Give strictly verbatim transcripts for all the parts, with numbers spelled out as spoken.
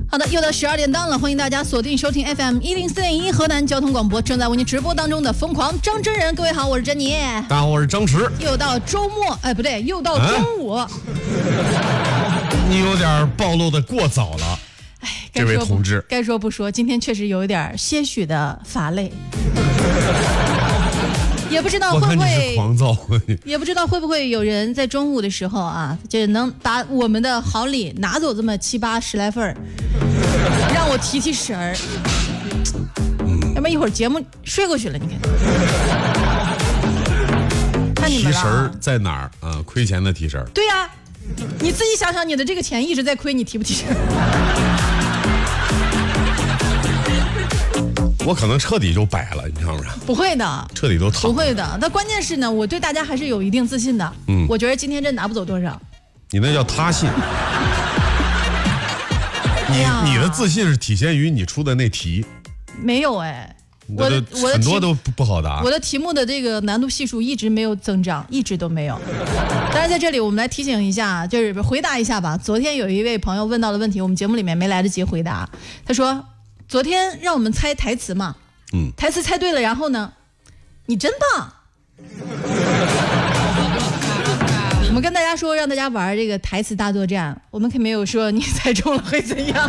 好的，又到十二点档了，欢迎大家锁定收听 F M 一零四点一河南交通广播，正在为您直播当中的疯狂张真人。各位好，我是珍妮。 大家好，我是张弛。 又到周末，哎，不对，又到中午。哎、 你有点暴露的过早了，哎，这位同志。 该说不说，今天确实有一点些许的乏累。也不知道会不会狂躁， 也不知道会不会有人在中午的时候啊，就能把我们的好礼拿走这么七八十来份儿，让我提提神儿。嗯，要不然一会儿节目睡过去了，你看。看你们了、啊。 提神儿在哪儿啊？亏钱的提神儿。 对呀、啊，你自己想想，你的这个钱一直在亏，你提不提神儿？ 我可能彻底就摆了，你知道吗？ 不会的， 彻底都躺。 不会的，但关键是呢，我对大家还是有一定自信的。嗯，我觉得今天真拿不走多少。 你那叫他信。你你的自信是体现于你出的那题。 没有哎，我的我的很多都不好答。 我的题目的这个难度系数一直没有增长，一直都没有。但是在这里，我们来提醒一下，就是回答一下吧。昨天有一位朋友问到的问题，我们节目里面没来得及回答。他说。昨天让我们猜台词嘛，嗯，台词猜对了，然后呢，你真棒。我们跟大家说，让大家玩这个台词大作战，我们可没有说你猜中了会怎样。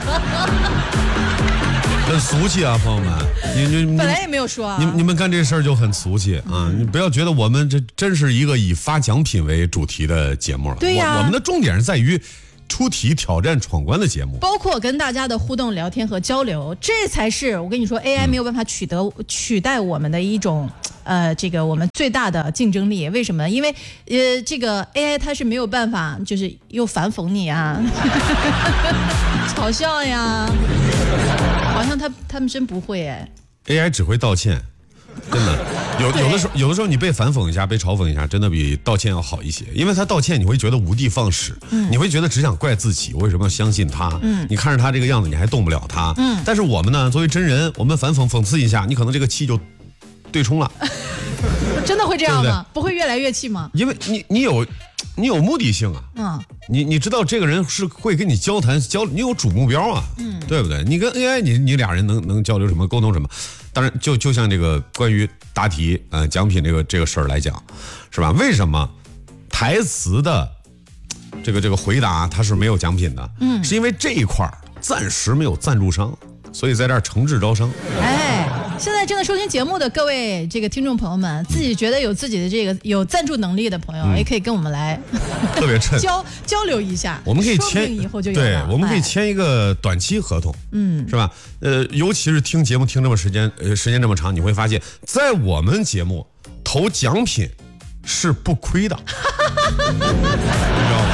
很俗气啊，朋友们，你你本来也没有说啊， 你你们干这事儿就很俗气啊！嗯、你不要觉得我们这真是一个以发奖品为主题的节目了， 对呀、啊， 我们的重点是在于。出题挑战闯关的节目， 包括跟大家的互动聊天和交流，这才是我跟你说 A I 没有办法取得、嗯、取代我们的一种呃这个我们最大的竞争力。为什么？因为呃这个 A I 它是没有办法就是又反讽你啊嘲笑呀，好像他他们真不会哎 A I 只会道歉。真的，有有的时候，有的时候你被反讽一下，被嘲讽一下，真的比道歉要好一些。因为他道歉，你会觉得无的放矢，嗯、你会觉得只想怪自己，为什么要相信他？嗯、你看着他这个样子，你还动不了他。嗯、但是我们呢，作为真人，我们反讽讽刺一下，你可能这个气就对冲了。 真的会这样吗？对对不会越来越气吗？ 因为你你有你有目的性啊。嗯，你你知道这个人是会跟你交谈交，你有主目标啊。嗯，对不对？你跟 A I， 你你俩人能能交流什么，沟通什么？当然，就就像这个关于答题呃奖品这个这个事儿来讲，是吧？为什么台词的这个这个回答它是没有奖品的？嗯，是因为这一块暂时没有赞助商，所以在这儿诚挚招商。 哎，现在正在收听节目的各位这个听众朋友们，自己觉得有自己的这个有赞助能力的朋友，嗯、也可以跟我们来特别趁交交流一下。 我们可以签以后就有对，我们可以签一个短期合同，嗯，是吧？呃，尤其是听节目听这么时间，呃，时间这么长，你会发现在我们节目投奖品是不亏的，你知道吧？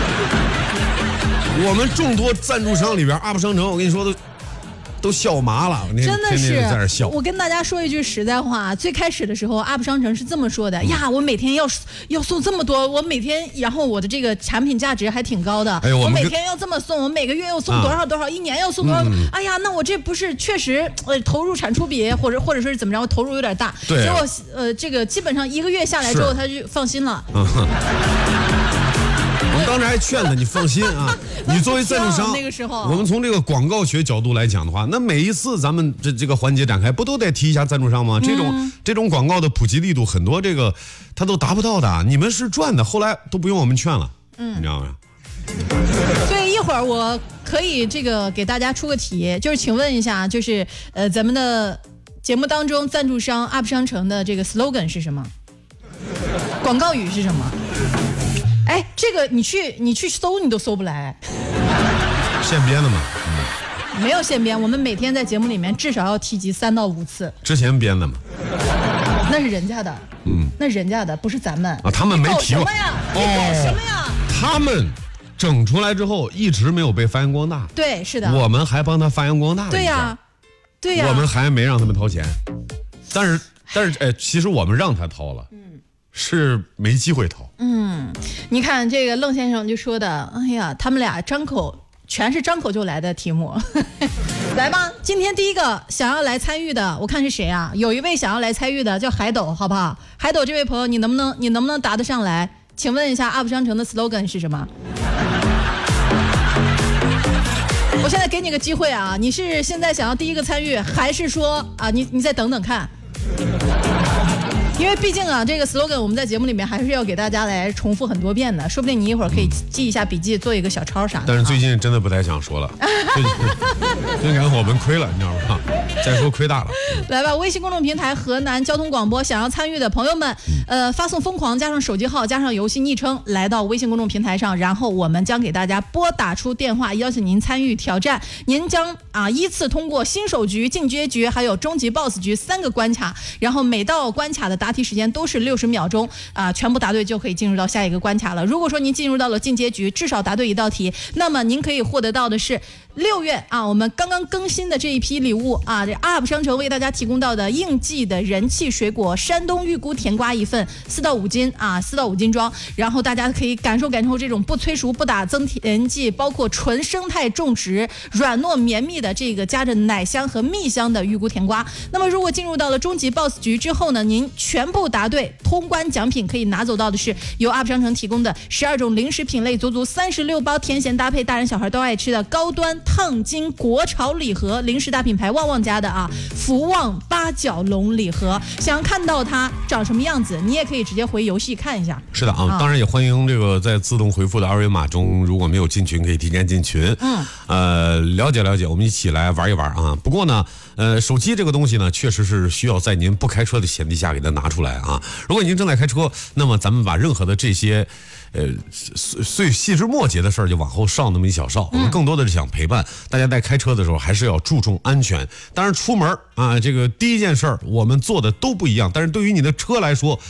我们众多赞助商里边 ，U P 商城，我跟你说都。都笑麻了， 真的是天天在这笑。 我跟大家说一句实在话，最开始的时候 ，U P 商城是这么说的、嗯、呀，我每天要要送这么多，我每天，然后我的这个产品价值还挺高的，哎、我, 我每天要这么送，我每个月要送多少多少，啊、一年要送多少、嗯？哎呀，那我这不是确实呃投入产出比或者或者说是怎么着，我投入有点大， 对、 啊，结果呃这个基本上一个月下来之后，他就放心了。 我们当时还劝他，你放心啊，你作为赞助商， 那个时候， 我们从这个广告学角度来讲的话，那每一次咱们这这个环节展开，不都得提一下赞助商吗？嗯、这种这种广告的普及力度，很多这个他都达不到的，你们是赚的，后来都不用我们劝了，嗯，你知道吗？ 所以一会儿我可以这个给大家出个题，就是请问一下，就是呃咱们的节目当中赞助商 U P 商城的这个 slogan 是什么？广告语是什么？哎，这个你去你去搜你都搜不来， 现编的嘛、 嗯？没有现编，我们每天在节目里面至少要提及三到五次。 之前编的嘛？ 那是人家的，嗯，那人家的不是咱们啊，他们没提过。 什么呀？你搞什么呀？ 他们整出来之后一直没有被发扬光大。 对，是的。 我们还帮他发扬光大了。 对呀，对呀。 我们还没让他们掏钱，但是但是哎，其实我们让他掏了。嗯。是没机会投。 嗯，你看这个愣先生就说的，哎呀，他们俩张口全是张口就来的题目。来吧，今天第一个想要来参与的，我看是谁啊？有一位想要来参与的叫海斗，好不好？海斗这位朋友，你能不能你能不能答得上来？请问一下 U P 商城的 slogan 是什么？我现在给你个机会啊，你是现在想要第一个参与，还是说啊，你你再等等看？因为毕竟啊，这个 slogan 我们在节目里面还是要给大家来重复很多遍的，说不定你一会儿可以记一下笔记，做一个小抄啥的。 但是最近真的不太想说了，最近最近我们亏了，你知道吗？再说亏大了。 来吧，微信公众平台河南交通广播，想要参与的朋友们，呃，发送疯狂加上手机号加上游戏昵称来到微信公众平台上，然后我们将给大家拨打出电话，邀请您参与挑战。您将啊依次通过新手局、进阶局还有终极 boss 局三个关卡，然后每道关卡的答题时间都是六十秒钟啊、呃，全部答对就可以进入到下一个关卡了。如果说您进入到了进阶局，至少答对一道题，那么您可以获得到的是六月啊我们刚刚更新的这一批礼物啊，这 U P 商城为大家提供到的应季的人气水果山东玉菇甜瓜一份，四到五斤啊，四到五斤装，然后大家可以感受感受这种不催熟不打增甜剂，包括纯生态种植、软糯绵密的这个夹着奶香和蜜香的玉菇甜瓜。那么如果进入到了终极 boss 局之后呢，您全部答对，通关奖品可以拿走到的是由 U P 商城提供的十二种零食品类，足足三十六包甜咸搭配，大人小孩都爱吃的高端烫金国潮礼盒，零食大品牌旺旺家的啊福旺八角笼礼盒。想要看到它长什么样子，你也可以直接回游戏看一下。 是的啊，啊当然也欢迎这个在自动回复的二维码中，如果没有进群，可以提前进群。嗯，呃，了解了解，我们一起来玩一玩啊。不过呢，呃，手机这个东西呢，确实是需要在您不开车的前提下给它拿出来啊。如果您正在开车，那么咱们把任何的这些呃碎细枝末节的事儿就往后稍那么一小稍，我们更多的是想陪伴大家在开车的时候还是要注重安全。当然出门啊，这个第一件事儿我们做的都不一样，但是对于你的车来说，